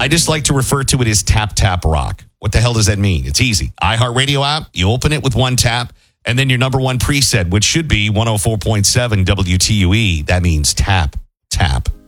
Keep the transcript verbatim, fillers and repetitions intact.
just like to refer to it as Tap Tap Rock. What the hell does that mean? It's easy. iHeartRadio app, you open it with one tap, and then your number one preset, which should be one oh four point seven W T U E. That means tap, tap,